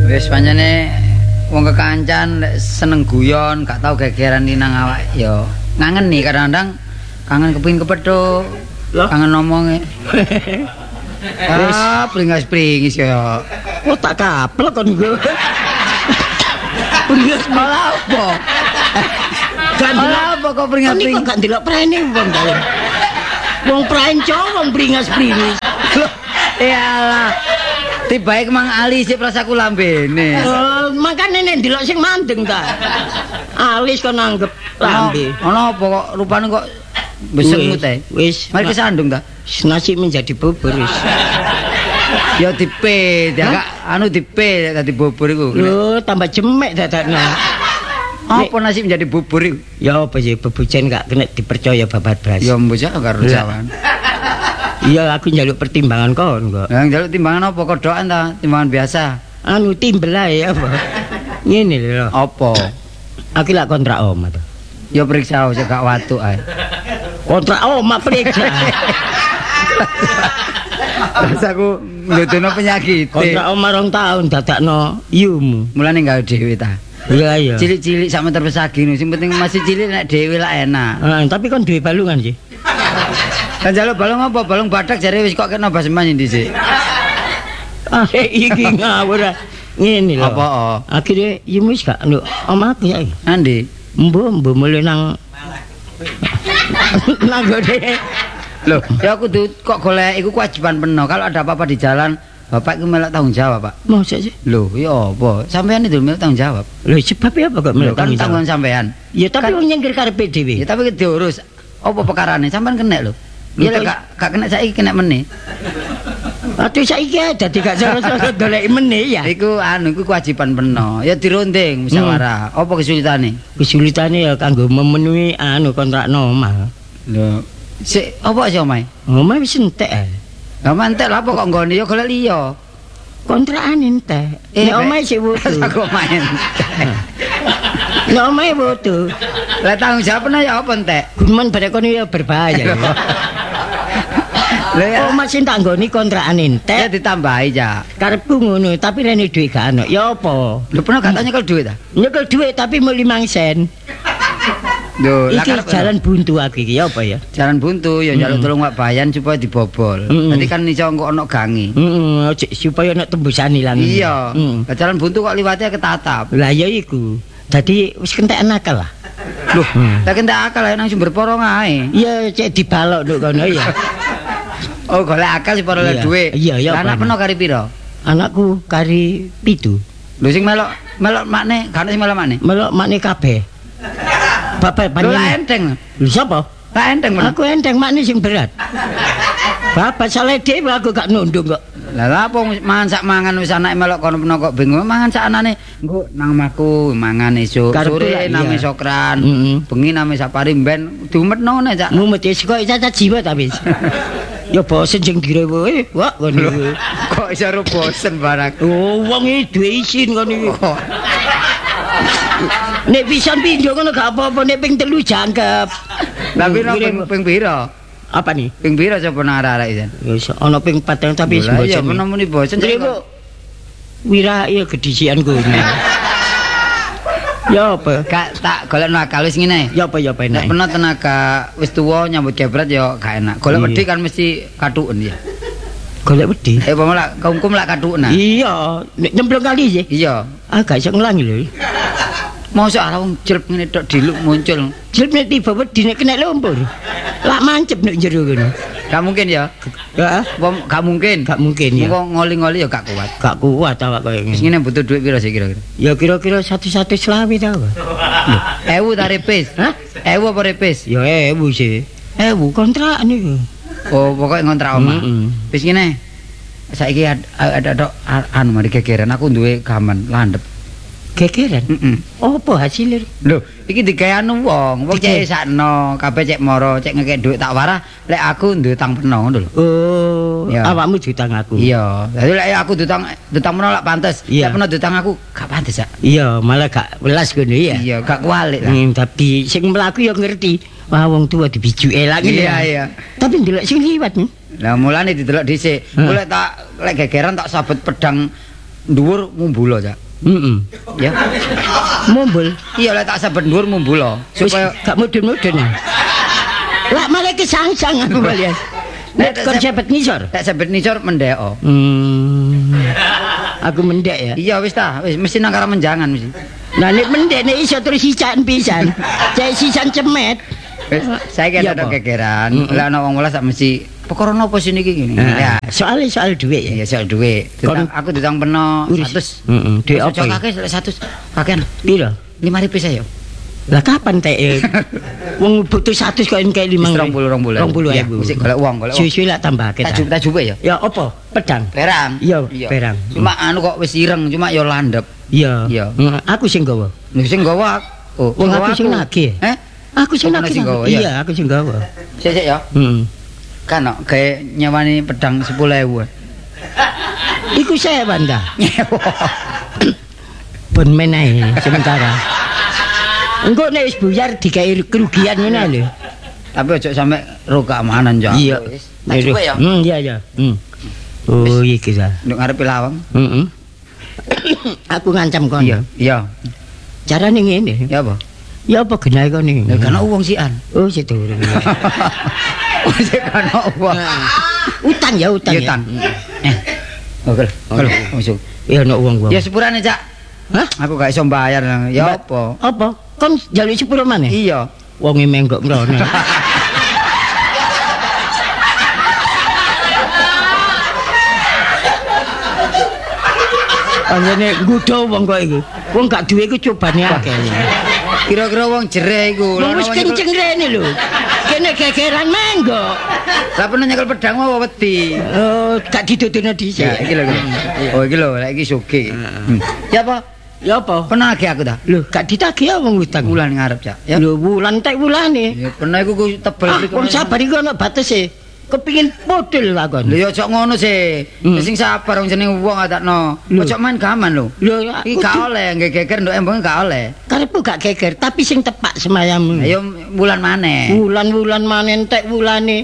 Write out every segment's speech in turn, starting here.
Wis pancene wong kekancan seneng guyon, gak tau gegeran nang awak ya ngangeni kadang-kadang kangen kepengin kepethuk. Kangen ngomonge. Pringas-pringis ya. Oh tak kaplek kon gue. Pringas malah apa? Malah apa kok pringas-pringis? Kok gak ndelok prene wong kaya. Wong pranco wong pringas-pringis. Iyalah. Tibae kemang alis sik prasaku lambene. Makane nek ndelok sing mandeng ta. Alis kon anggap lambe. Ana apa kok rupane kok besengmu teh? Wis. Mari kesandung ta? Nasi menjadi bubur wis. Ya dipe, ya anu dipe dadi bubur iku. Lho, tambah jemek dadakno. Apa nasi menjadi bubur iku? Ya apa sih bebujen gak kena dipercaya babat blas. Ya mbocah karo jawan. Iya, aku njaluk pertimbangan kon kok. Lah njaluk timbangan apa kodokan ta? Timbangan biasa. Anu timbel ae apa. Ngene lho. Apa? Aku lak kontrak omah to. Ya periksa aja gak watuk ae. Kontrak omah periksa. Terus aku ndudono penyakit. Kontrak omah 2 tahun dadakno yumu. Mulane gawe dhewe ta. Iya iya. Cilik-cilik sak meter persegi no. Sing penting masih cilik nek dhewe lah enak. Tapi kon duwe balungan sih. Kan jaluk balung apa? Balung badak jare wis kok kena baseman dhisik. Iki ngawur. Ngene lho. Apa? Akhire yumu wis gak nduk omahku ya. Andi. Mbo mulai nang gede. Loh, ya aku kok golek iku kewajiban penuh. Kalau ada apa-apa di jalan, Bapak iku melok tanggung jawab, Pak. Mosok sih? Loh, ya apa? Sampean itu melok tanggung jawab. Loh, sebabnya apa kok melok tanggung jawab? Tanggung sampean. Ya tapi wong nyengkir karepe dhewe. Ya tapi diurus. Apa perkarane? Sampean kena lho. Ya lek gak kena saiki kena meneh. Aduh saiki dadi gak cara golek meneh ya. Iku iku kewajiban penuh. Ya dirunding musyawarah. Apa kesulitane? Kesulitane ya kanggo memenuhi kontrak omah. Lho, sik apa sih omahe? Omah wis entek ae. Lah mantek lha apa kok nggone ya golek liya. Kontrakan entek. Nek omahe sik wudu. Aku main. Nek omahe wudu. Lah tanggung jawabnya ya apa entek? Gumen barek kono ya berbahaya. Oh masih tak nggoni kontrakan entek. Ya ditambahi ya. Karepku ngono, tapi rene dhuwit gak ono. Ya apa? Lho pernah gak nyekel dhuwit ta? Nyekel dhuwit tapi mau 5 sen. Lho, iki jalan buntu aku iki ya apa ya? Jalan buntu ya njaluk tolong Pak Bayan supaya dibobol. Nanti kan iso engko ono gangi. Supaya ono tembusan ilang. Iya. Lah jalan buntu kok liwatnya ketatap. Lah ya iku. Dadi wis kentekan akal lah. Loh, tak kentek akal nang sumber porong ae. Iya, cek dibalok nduk kono ya. Oh, golek akal sing para dhuwit. Iya, iya. Anak peno kari pira? Anakku kari 7. Lho sing melok makne, gak ono sing melok makne. Melok makne kabeh. Bapak panjenengan. Lho enteng. Lho sapa? Lah enteng men. Aku enteng makne sing berat. Bapak saleh dhewe aku gak nundung kok. Lah apa mangan sak mangan wis anake melok kono peno kok bingung mangan sak anane. Engko nang omahku mangan esuk. Sore nang sokran. Bengi nang sapari ben diumetno nek cak. Mumet wis kok cacat jiwa ta wis. Ya bosen sing direwe wak ngono. Kok iso bosen barang. Oh, wong iki duwe isin ngono iki. Nek pisan pindho ngono gak apa-apa, nek ping 3 jangkep. Lah ping pira? Apa nih? Ping pira coba nang arek-arek iki? Wis ana ping 4 tapi wis bosen. Ya pernah muni bosen. Wira iya gedisian kowe. Ya apa? Gak tak golekno akal wis ngene. Ya apa enak. Nek pernah tenaga wis tuwa nyambut gebrat ya gak enak. Golek wedi kan mesti katuken ya. Golek wedi. Malah kaumku lak katuken. Iya, nek nyemplung kali sih. Iya. Gak iso ngelangi lho. Mosok arep jelep ngene tok diluk muncul. Jelep nek tiba wedi nek kena lumpur. Lak mancep nek jero ngono. Gak mungkin ya. Heeh. Gak mungkin. Gak mungkin ya. Kok ngoli-ngoli ya gak kuat. Gak kuat awak koyo ngene. Wis ngene butuh duit pira sih kira-kira? Ya kira-kira 1 selawi ta. 1000 ta repis? Hah? 1000 apa repis? Ya 1000 sih. 1000 kontrak niku. Oh, pokoknya ngontrak omah. Wis ngene. Saiki ada anu mari gegeran aku duwe gaman landhep. Gegeran? Apa hasilnya? Lho, iki digawe anu wong cek sakno, kabeh cek moro, cek ngekek dhuwit tak warah, lek aku duwe utang peno ngono lho. Oh, awakmu diutang aku. Iya, dadi lek aku diutang peno lak pantes, lek peno diutang aku gak pantes ya. Iya, malah gak welas ngono ya. Iya, gak kualik lah. Tapi sing mlaku ya ngerti. Wah, wong tua dibijuke lak ngene. Iya. Tapi ndelok sing liwat. Lah mulane didelok dhisik. Golek tak lek gegeran tak sabet pedang dhuwur mumbul Cak. Ya. Mumbul. Iya lek tak sebut dhuwur mumbul supaya gak mudun-mudun. Lah malah kesang-sang aku balian. Nek kon sebet ngisor. Tak sebut ngisor mendek. Aku mendek ya. Iya wis ta, wis mesti nang karo menjangan mesti. Nah nek mendek nek iso terus sican pisan. Cek sican cemet. Wis saiki ada kegeran. Lah ana wong welas sak mesti perkara napa sih niki ngene. Ya, soal duit ya. Ya soal duit. Aku ditang peno 100. Duit apa? Cocokake 100. Kakean. Piro? 5.000 saya. Lah kapan teh? Wong butuh 100 kok kayak 5.000. 20.000. Mesti golek uang. Suwi-suwi lak tambahke. Tak jupe ya. Ya apa? Pedang. Perang. Iya, perang. Cuma anu kok wis ireng, cuma ya landhep. Iya. Aku sing gawa. Lho sing gawa. Oh, wong aku sing nagih. Aku sing nagih. Iya, aku sing gawa. Sik ya. Kan gawe nyewani pedang 10.000. Iku sewan ta? Pun menae sementara. Engko nek wis buyar digawe kerugian ngene lho. Tapi ojo sampe ro keamanan ya. Iya. Ya. Iya. Oh iki ta. Nduk ngarepe lawang. Aku ngancam kon. Iya. Carane ngene. Ya apa? Ya apa genahe kon iki? Lah kana uang sian. Oh situ. Sik kana uang. Utang ya utang. Oke. Masuk. Ya ono uang. Ya sepurane, Cak. Hah? Aku gak iso bayar. Ya apa? Apa? Kon njaluk sepuro maneh? Iya. Wonge menggok mrono. Anjene nggodho wong kok iki. Wong gak duwe iku cobane akeh. Kira-kira wong jereh iku. Wis kenceng rene lho. Kene gegeran menggok. Lah pernah nyekel pedang apa wedi? Oh, gak didodono dhisik. Ya iki lho. Oh iki lho, lek iki sugih. Ya apa? Ya apa? Pernah lagi aku dah. Lho, gak ditagih wong utang. Wulan ngarep, Cak. Ya. Lho, wulan tek wulane. Ya pernah iku tebel mriku. Wong sabar iku ana batese. Kepingin podel lakon. Lho ya ojo ngono sih. Sing sabar wong jeneng wong adakno. Ojo main gaman lho. Lho iki gak oleh nggih geger nduk embong gak oleh. Karepku gak geger, tapi sing tepak semayam. Ayo wulan maneh. Wulan maneh entek wulane.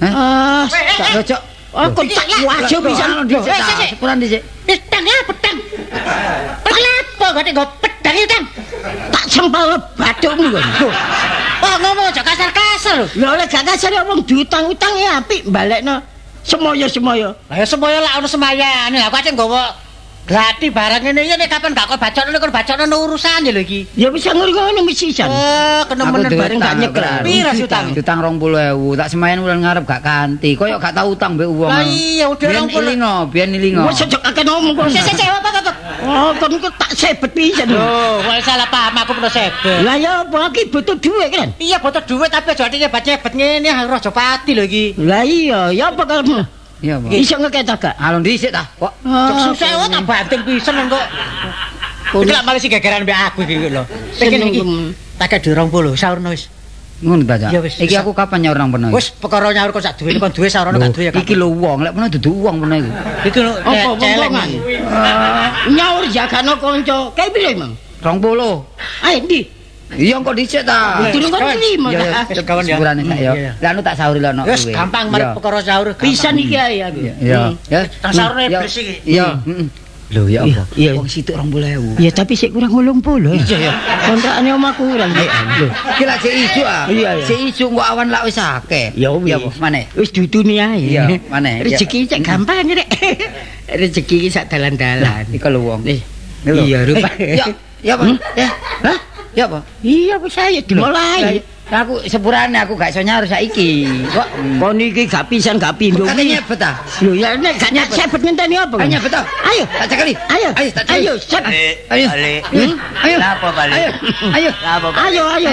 Gak ojo. Kok tak wajah pisan. Sepuran dhisik. Pedang ya, pedang. Kenapa kok nggo pedang iki, Tang? Tak sempal bathukmu kok. Oh, ngomong aja kasar-kasar lho. Lha oleh gak kasar ya wong diutang-utang ya apik balekno semoyo-semoyo. Lah ya semoyo lak ono semayane. Aku aceh nggawa gratis barang ngene iki nek kapan gak kok bacokno kon bacokno urusane lho iki. Ya bisa ngono mesti jan. Oh, kenemen bareng gak nyekel. Pira utang? Utang 20.000. Tak semayan wulan ngarep gak kanti. Koyo gak tau utang mbek wong. Lah iya udah 20. Biyen ilingo. Wis aja kakek ngomong kok. Sik apa. Oh, kon kok tak sebet pisan. Oh, kok salah paham aku pernah sebet. Lah ya apa iki butuh duit kan? Iya butuh duit tapi aja nyebet ngene Raja Pati lho iki. Lah iya, ya apa kamu? Iya, Pak. Iso ngekek gak? Alon dhisik ta, kok. Susah wae tak banting pisan kok. Iki lak male sing gegeran mbek aku iki lho. Pengen iki. Tak kek 20 saurno wis. Ngono ta, Cak. Ya wis. Iki aku kapan nyaur nang peno? Wis perkara nyaur kok sak duwe kon duwe saurno tak duwe. Iki lho wong, lek peno dudu wong peno iku. Iki lho celengan. Nyaur jagano kanca. Kae piro, Mang? 20. Ayo ndi? Iya kok dhisik ta. Durung kon terima. Ya kawan ya. Sepurane sak ya. Lah anu tak sauri lho. Wis gampang marep perkara sahur. Pisan iki ae aku. Iya. Ya. Tang sahurne beres iki. Iya, Lho ya apa? Wong situk 20.000. Ya tapi sik kurang 80. Iya ya. Kontrakane omahku kurang. Lho, iki lak sik ijo ah. Iya. Sik ijo kok awan lak wis akeh. Ya wis. Maneh. Wis dudune ae. Iya, maneh. Rezeki cek gampang rek. Rezeki iki sak dalan-dalan. Iki lho wong. Iya, rupa. Ya apa? Ya. Hah? Ya apa? Iya wis ayo dimulai. Aku sepurane aku gak iso nyaur saiki. Kok kon iki gak pisan gak pindho. Katanya nyebet ta? Lho ya nek gak nyebet ngenteni apa? Ayo nyebet ta? Ayo, tak cekali. Ayo. Ayo, set. Ayo. Ayo. Apa balik? Ayo. Apa balik? Ayo.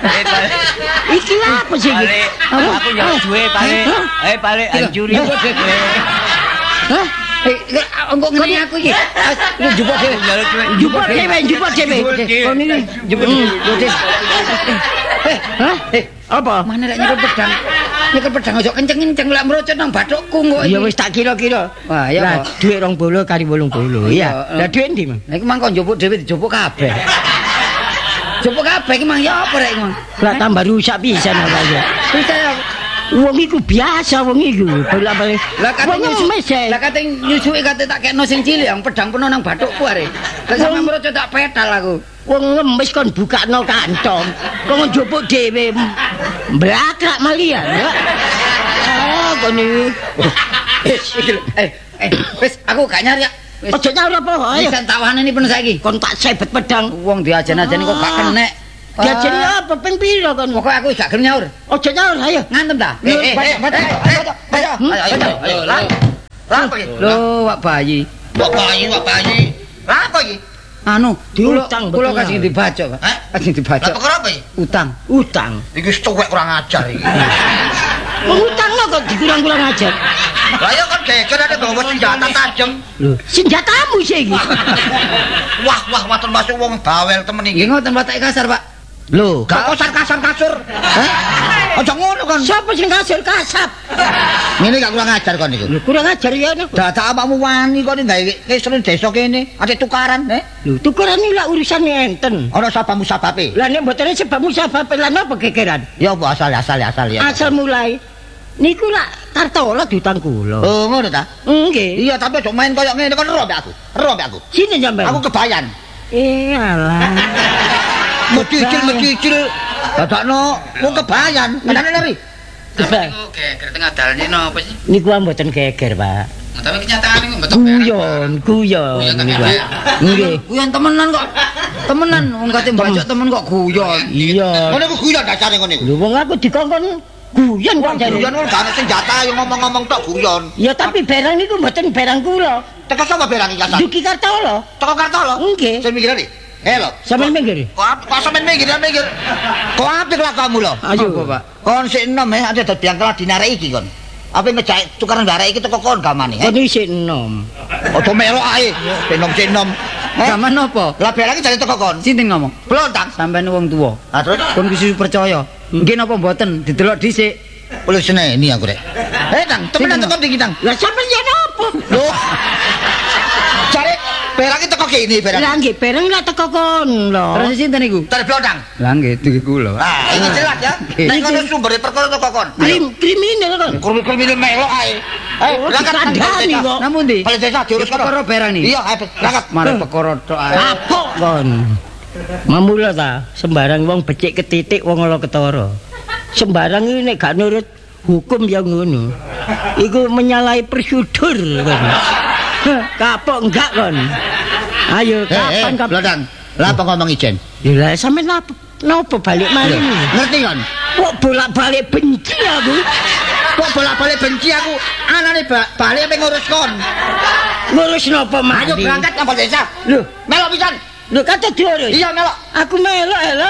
Iki apa sih? Aku nyari duit balik. Balik anjuri. Hah? Engko ngene aku iki. Lu jupuk dhewe. Jupuk dhewe. Kon iki Jupuk dhewe. Hah? Apa? Mana lek nyekel pedang? Nyekel pedang ojo kenceng-kenceng lek mrocot nang bathukku kok. Ya wis tak kira-kira. Wah, ya lah kok. dhuwit 20 kali 80. Iya. Lah dhuwit ndi, Mang? Lah iki mang kok njupuk dhewe dijupuk kabeh. Jupuk kabeh iki mang ya apa rek iki mang? Lah tambah rusak pisan apa ya. Wis ya. Wong iku biasa wong iku. Bolak-balik. Lah kate Lah kate nyusuki kate tak kekno sing cilik yang pedang peno nang bathukku are. Lah sampe mrene tak pedal aku. Wong ngemis kon bukakno kantong. Kok njupuk dhewe. Blakrak malian ya. Ah, kon iki. Wis aku gak nyari ya. Aja nyari apa ayo. Wis tawane ini penuh saiki. Kon tak sebet pedang. Wong diajen-ajeni kok gak kenek. Diajeni apa ping pira kon? Pokoke aku gak gelem nyaur. Aja nyaur ayo. Ngantem ta? Ayo. Lah apa iki? Lho, Wak Bayi. Wak Bayi. Lah apa iki? Anu, diutang kula kasih dibaca, Pak. Kasih dibaca. Lah perkara apa iki? Utang. Iki cuwek kurang ajar iki. Utangno kok dikurang-kurang ajar. Lah ya kan geger ada bawa senjata tajem. Lho, senjatamu sih iki. Wah, termasuk wong bawel temen iki. Nggih ngoten watak kasar, Pak. Lho, gak kasar-kasur. Hah? Aja ngono kon. Sopo sing kasar-kasap? Ngene gak kurang ajar kon iku. Lho, kurang ajar ya nek. Dadak awakmu wani kon gawe kesren desa kene, ate tukaran, Lho, tukaran iki lak urusane enten. Ana sabamu sababe. Lah nek mboten sebabmu sabab lan apa gegeran? Ya apa asal ya. Asal mulai niku lak kartola diutang kula. Oh, ngono ta? Nggih. Iya, tapi aja main koyo ngene kon ero mbek aku. Sini sampean. Aku kebayan. Alah. Mecicil. Dadakno wong kebayan. Menane lari. Iku geger tengah dalan iki napa sih? Niku mboten geger, Pak. Tapi kenyataane mboten Guyon niku. Nggih. Guyon temenan kok. Temenan wong kate mbacok temen kok guyon. Iya. Ngono ku guyon dasare ngono iku. Lho wong aku dikongkon guyon kok jare. Guyon ora ana senjata yo ngomong-ngomong tok guyon. Ya tapi barang niku mboten barang kula. Teko sapa barang iki asal? Duki Kartolo. Teko Kartolo. Nggih. Sing mikir iki. Lho. Sampeyan minggir. Kok sampean minggir. Kok apik lakamu lho. Ayo, Pak. Kon sik enom ade dadi angkel dinarek iki kon. Apa ngejak tukaran barek iki teko kon gamane. Kon isih enom. Ojo melok ae. Enom. Zaman napa? Lah barang iki jare teko kon. Sinten ngomong? Blontang. Sampeyan wong tuwa. Ah terus Kon kudu percaya. Nggih napa mboten didelok dhisik. Oleh seneni aku rek. Tang, temenan teko ndi Tang? Lah sampeyan yen apa? Loh. Jare barang iki teko kene barang. Lah nggih barang lak teko kon lho. Terus sinten niku? Dari blontang. Lah nggih iki kula. Nah, ini jelas ya. Nek ngono sumber perkara teko kon. Kriminal kon. Kriminal melok ae. Ayo, berangkat kandhani kok. Namun ndi? Balik desa diurus kono. Perkara barang nih. Iya, ayo berangkat. Mare perkara tok ae. Kapok kon. Mamula ta, sembarang wong becik ketitik wong ala ketara. Sembarang iki nek gak nurut hukum ya ngono. Iku menyalahi prosedur kon. Kapok enggak kon. Ayo kapan Blontang. Lah apa ngomong ijen? Ya lah sampean napa balik malih? Ngerti kon? Kok bolak-balik benci aku? Kok bolak-balik benci aku? Anane balik apa ngurus kon? Ngurus napa malih? Ayo berangkat nang desa. Lho, Melok pisan. lho kata diurus. Iya melok. Aku melok.